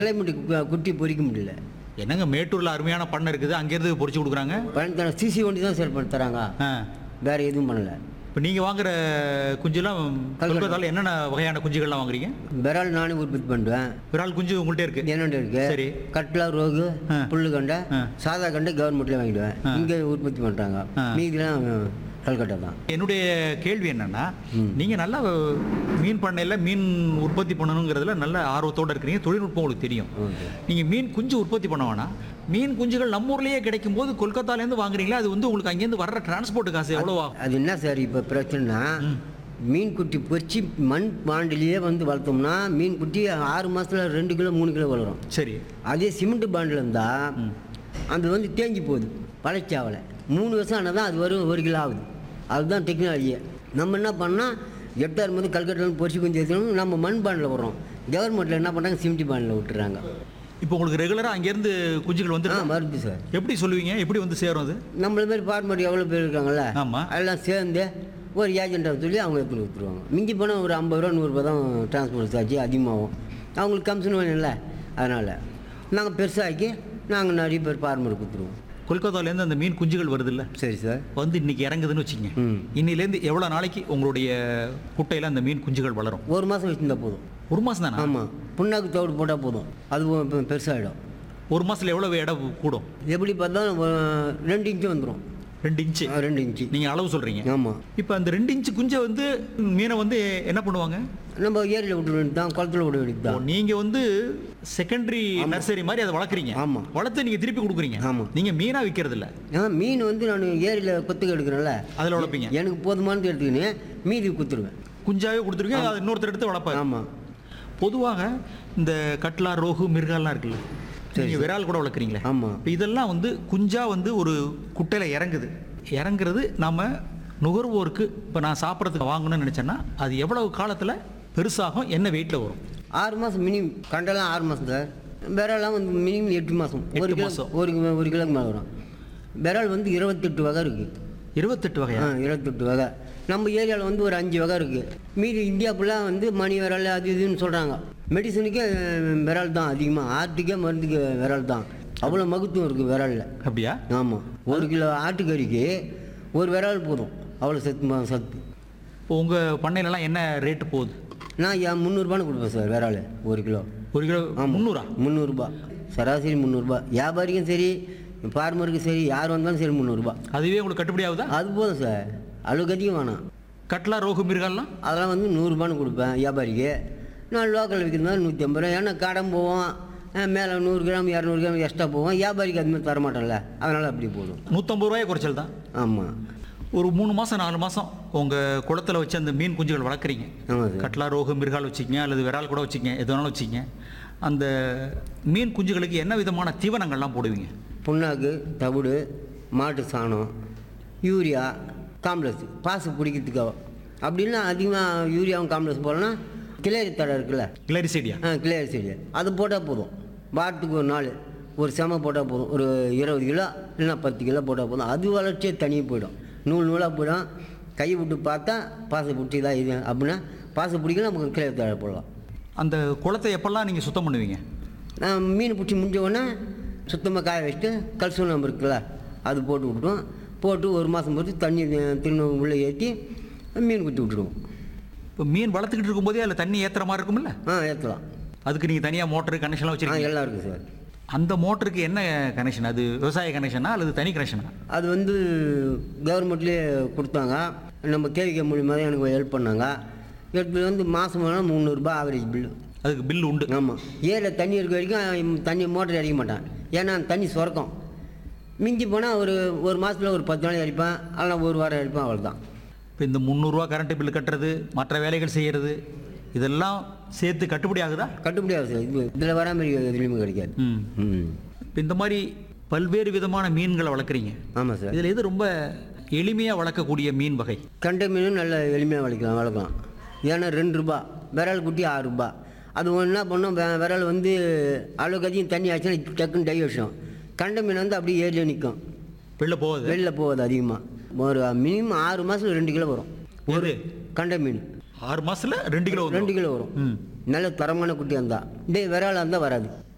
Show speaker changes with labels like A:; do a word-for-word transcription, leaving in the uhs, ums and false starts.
A: Climate குட்டி பொறிக்க முடியல.
B: என்னங்க மேட்டூர்ல அருமையான பண்ணை இருக்குது, அங்கேருந்து பொரிச்சு கொடுக்குறாங்க.
A: பயன் சிசி வண்டி தான் சேல் பண்ணி தராங்க,
B: ஆ
A: வேற எதுவும் பண்ணல.
B: இப்போ நீங்கள் வாங்குற குஞ்சுலாம் கொல்கத்தாவில் என்னென்ன வகையான குஞ்சுகள்லாம் வாங்குறீங்க?
A: விரால் நானே உற்பத்தி பண்ணுவேன்.
B: விரால் குஞ்சு உங்கள்கிட்ட இருக்கு?
A: என்னென்ன இருக்கு?
B: சரி.
A: கட்லா, ரோகு,
B: ஆ.
A: புல்லு கண்டை,
B: ஆ.
A: சாதா கண்டை கவர்மெண்ட்ல வாங்கிடுவேன்.
B: ஆ.
A: இங்கே உற்பத்தி பண்ணுறாங்க.
B: ஆ.
A: மீதிலாம் கல்கட்டா தான்.
B: என்னுடைய கேள்வி என்னன்னா,
A: ம்.
B: நீங்கள் நல்லா மீன் பண்ணையில் மீன் உற்பத்தி பண்ணணுங்கிறதுல நல்ல ஆர்வத்தோடு இருக்கிறீங்க, தொழில்நுட்பம் உங்களுக்கு தெரியும்.
A: ஓகே.
B: நீங்கள் மீன் குஞ்சு உற்பத்தி பண்ண வேணாம், மீன் குஞ்சுகள் நம்ம ஊர்லேயே கிடைக்கும் போது கொல்கத்தாலேருந்து வாங்குறீங்களா, அது வந்து உங்களுக்கு அங்கேருந்து வர்ற டிரான்ஸ்போர்ட் காசு எவ்வளோ ஆகும்?
A: அது என்ன சார் இப்போ பிரச்சனைனா,
B: ம்.
A: மீன் குட்டி பொறிச்சு மண் பாண்டிலேயே வந்து வளர்த்தோம்னா மீன் குட்டி ஆறு மாசத்துல ரெண்டு கிலோ மூணு கிலோ வளரும்.
B: சரி.
A: அதே சிமெண்ட் பாண்டில் இருந்தால்
B: ம்.
A: அது வந்து தேஞ்சு போகுது, வளர்ச்சி ஆகலை. மூணு வருஷம் ஆனால் தான் அது வரும், ஒரு கிலோ ஆகுது. அதுதான் டெக்னாலஜியை. நம்ம என்ன பண்ணால் எட்டாயிரம் வந்து கல்கட்டில் பொறிச்சு குஞ்சு எடுக்கணும், நம்ம மண் பாண்டில் வர்றோம். கவர்மெண்ட்டில் என்ன பண்ணுறாங்க, சிமெண்ட் பாண்டில் விட்டுறாங்க.
B: இப்போ உங்களுக்கு ரெகுலராக அங்கேருந்து குஞ்சுகள் வந்து
A: ஆ வருது சார்.
B: எப்படி சொல்லுவீங்க, எப்படி வந்து சேரும் அது?
A: நம்மள மாதிரி ஃபார்மர் எவ்வளோ பேர் இருக்காங்கல்ல,
B: ஆமாம்.
A: அதெல்லாம் சேர்ந்து ஒரு ஏஜென்ட்டை சொல்லி அவங்க எடுத்துகிட்டு கொடுத்துருவாங்க. மிஞ்சி போனால் ஒரு ஐம்பது ரூபா நூறுரூபா தான் டிரான்ஸ்போர்ட் சார்ஜ் அதிகமாகும். அவங்களுக்கு கமிஷன் வேணும்ல, அதனால் நாங்கள் பெருசாக்கி நாங்கள் நிறைய பேர் ஃபார்மர் கொடுத்துருவோம்.
B: கொல்கத்தாலேருந்து அந்த மீன் குஞ்சுகள் வருதுல்ல,
A: சரி சார்.
B: வந்து இன்னைக்கு இறங்குதுன்னு வச்சுக்கங்க,
A: ம்.
B: இன்னிலேருந்து எவ்வளோ நாளைக்கு உங்களுடைய குட்டையில் அந்த மீன் குஞ்சுகள் வளரும்?
A: ஒரு மாதம் வச்சுருந்தா போதும்.
B: ஒரு மாதம் தானே?
A: ஆமாம், புண்ணாக்கு தவிடு போட்டால் போதும், அது பெருசாகிடும்.
B: ஒரு மாதத்தில் எவ்வளோ இடம் கூடும்?
A: எப்படி பார்த்தாலும் ஒரு ரெண்டு இன்ச்சு வந்துடும்.
B: ரெண்டு இன்ச்சு?
A: ஆ, ரெண்டு இன்ச்சு.
B: நீங்கள் அளவு சொல்கிறீங்க.
A: ஆமாம்.
B: இப்போ அந்த ரெண்டு இன்ச்சு குஞ்சை வந்து மீனை வந்து என்ன பண்ணுவாங்க?
A: நம்ம ஏரியில் விட்டு வேண்டியது தான், குளத்தில் விட வேண்டியது தான்.
B: நீங்கள் வந்து செகண்டரி நர்சரி மாதிரி அதை வளர்க்குறீங்க.
A: ஆமாம்.
B: வளர்த்து நீங்கள் திருப்பி கொடுக்குறீங்க.
A: ஆமாம்.
B: நீங்கள் மீனாக விற்கிறது இல்லை.
A: ஆ, மீன் வந்து நான் ஏரியில் கொத்துக்கு எடுக்கிறேன்ல,
B: அதில் வளர்ப்பீங்க.
A: எனக்கு போதுமானது எடுத்துக்கின்னு மீதி குத்துருவேன்.
B: குஞ்சாவே கொடுத்துருவீங்க, அது இன்னொருத்தர் எடுத்து வளர்ப்பாரு.
A: ஆமாம்.
B: பொதுவாக இந்த கட்லா, ரோகு, மிருகாலாம் இருக்குல்ல, நீங்கள் விரால் கூட வளர்க்குறீங்களே,
A: ஆமாம்.
B: இப்போ இதெல்லாம் வந்து குஞ்சா வந்து ஒரு குட்டையில் இறங்குது. இறங்குறது நம்ம நுகர்வோருக்கு இப்போ நான் சாப்பிட்றதுக்கு வாங்கணும்னு நினச்சேன்னா அது எவ்வளவு காலத்தில் பெருசாகும், என்ன வெயிட்டில் வரும்?
A: ஆறு மாதம் மினிமம். கண்டெல்லாம் ஆறு மாதம் சார். விராலாம் வந்து மினிமம் எட்டு மாதம். ஒரு
B: எட்டு
A: கிலோ
B: மாசம்.
A: ஒரு கி- ஒரு கிலோக்கு மேலே வரும். விரால் வந்து இருபத்தெட்டு வகை இருக்குது.
B: இருபத்தெட்டு வகையா?
A: ஆ, இருபத்தெட்டு வகை. நம்ம ஏரியாவில் வந்து ஒரு அஞ்சு வகை இருக்குது. மீதி இந்தியா ஃபுல்லாக வந்து மணி விரால் அது இதுன்னு சொல்கிறாங்க. மெடிசனுக்கே விரால் தான் அதிகமாக, ஆட்டுக்கே மருந்துக்கு விரால் தான். அவ்வளோ மகத்துவம் இருக்குது விராலில்.
B: அப்படியா?
A: ஆமாம். ஒரு கிலோ ஆட்டுக்கறிக்கு ஒரு விரால் போதும், அவ்வளோ சத்து ம- சத்து.
B: இப்போ உங்கள் பண்ணையிலலாம் என்ன ரேட்டு போகுது?
A: நான் ஏன் முந்நூறுபான்னு கொடுப்பேன் சார் விரால் ஒரு கிலோ.
B: ஒரு கிலோ முந்நூறா?
A: முந்நூறுரூபா சராசரி முந்நூறுரூபா. வியாபாரிக்கும் சரி ஃபார்மருக்கும் சரி யார் வந்தாலும் சரி முந்நூறுரூபா.
B: அதுவே உங்களுக்கு கட்டுப்படி ஆகுதா?
A: அது போதும் சார், அளவுக்கு அதிகம் வேணாம்.
B: கட்லா, ரோகு, மிருகாலாம்
A: அதெல்லாம் வந்து நூறுரூபான்னு கொடுப்பேன் வியாபாரிக்கு. நான் லோக்கல் விற்கிறதுனால நூற்றி ஐம்பது ரூபா. ஏன்னா கடன் போவோம், மேலே நூறு கிராம் இரநூறு கிராம் எக்ஸ்ட்ரா போவோம். வியாபாரிக்கு அதுமாதிரி தரமாட்டோம்ல, அதனால் அப்படி போதும்.
B: நூற்றம்பது ரூபாய் குறைச்சல் தான்.
A: ஆமாம்.
B: ஒரு மூணு மாதம் நாலு மாதம் உங்கள் குளத்தில் வச்சு அந்த மீன் குஞ்சுகள் வளர்க்குறீங்க.
A: ஆமாம் சார்.
B: கட்லா, ரோகு, மிருகால் வச்சுக்கங்க, அல்லது விரால் கூட வச்சுக்கங்க, எது வேணாலும் வச்சுக்கங்க. அந்த மீன் குஞ்சுகளுக்கு என்ன விதமான தீவனங்கள்லாம் போடுவீங்க?
A: புண்ணாக்கு, தவிடு, மாட்டு சாணம், யூரியா, காம்ப்ளெக்ஸ் பாசு பிடிக்கிறதுக்காக. அப்படின்னா அதிகமாக யூரியாவும் காம்ப்ளெக்ஸ் போடலாம். கிளேரி தடை இருக்குல்ல,
B: கிளரிசைடியா?
A: ஆ கிளேரி செடி, அது போட்டால் போதும். வாரத்துக்கு ஒரு நாள் ஒரு செம போட்டால் போதும். ஒரு இருபது கிலோ இல்லைன்னா பத்து கிலோ போட்டால் போதும். அது வளர்ச்சியே தனியாக போயிடும், நூல் நூலாக போயிடும். கையை விட்டு பார்த்தா பாசை பிடிச்சி தான் இது அப்படின்னா பாசை பிடிக்கலாம், நமக்கு கிளேரி தடை போடலாம்.
B: அந்த குளத்தை எப்பெல்லாம் நீங்கள் சுத்தம் பண்ணுவீங்க?
A: நான் மீன் பிடிச்சி முடிஞ்ச உடனே சுத்தமாக காய வச்சுட்டு கல்சூனம் இருக்குல்ல, அது போட்டு விட்டுருவோம். போட்டு ஒரு மாதம் பொறுத்து தண்ணி திரும்ப உள்ளே ஏற்றி மீன் குத்தி விட்டுருவோம்.
B: இப்போ மீன் வளர்த்துக்கிட்டு இருக்கும்போதே அதில் தண்ணி ஏற்றுற மாதிரி இருக்கும்ல,
A: ஆ ஏற்றலாம்.
B: அதுக்கு நீங்கள் தனியாக மோட்டரு கனெக்ஷன்லாம்
A: ஆ
B: வச்சுருக்கீங்க?
A: எல்லாம் இருக்குது சார்.
B: அந்த மோட்டருக்கு என்ன கனெக்ஷன்? அது விவசாய கனெக்ஷனா அல்லது தனி கனெக்ஷனா?
A: அது வந்து கவர்மெண்ட்லேயே கொடுத்தாங்க. நம்ம கேவிகே மூலியமாக தான் எனக்கு ஹெல்ப் பண்ணாங்க. எடுத்து வந்து மாதம் வேணால் முந்நூறுரூபா ஆவரேஜ் பில்லு.
B: அதுக்கு பில் உண்டு?
A: ஆமாம். ஏரியில் தண்ணி இருக்க வரைக்கும் தண்ணி மோட்டர் அடிக்க மாட்டேன், ஏன்னா தண்ணி சுரக்கும். மிஞ்சி போனால் ஒரு ஒரு மாதத்தில் ஒரு பத்து நாள் அடிப்பேன், அதெல்லாம் ஒரு வாரம் அடிப்பேன், அவ்வளோதான்.
B: இப்போ இந்த முந்நூறுரூவா கரண்ட் பில் கட்டுறது, மற்ற வேலைகள் செய்கிறது, இதெல்லாம் சேர்த்து கட்டுப்படி ஆகுதா?
A: கட்டுப்படியாது சார். இது இதில் வரா மாதிரி எதுலேயுமே கிடைக்காது.
B: ம்.
A: ம்.
B: இப்போ இந்த மாதிரி பல்வேறு விதமான மீன்களை வளர்க்குறீங்க.
A: ஆமாம் சார்.
B: இதில் எது ரொம்ப எளிமையாக வளர்க்கக்கூடிய மீன் வகை?
A: கண்டை மீனும் நல்ல எளிமையாக வளர்க்கலாம் வளர்க்கலாம். ஏன்னா ரெண்டு ரூபா, விரல் குட்டி ஆறு ரூபா. அது என்ன பண்ணோம், விரல் வந்து அளவுக்கு அதிகம் தண்ணி ஆச்சுன்னா டக்குன்னு டை வச்சோம். கண்டை மீன் வந்து அப்படியே ஏரியில் நிற்கும்,
B: வெளில போகுது?
A: வெளியில் போகுது அதிகமாக. ஒரு மினிமம் ஆறு மாதத்தில் ரெண்டு கிலோ வரும் ஒரு
B: எது?
A: கண்டை மீன்.
B: ஆறு மாசத்துல ரெண்டு கிலோ
A: ரெண்டு கிலோ வரும்.
B: ம்.
A: நல்ல தரமான குட்டியாக இருந்தால். இதே விராலாக இருந்தால் வராது.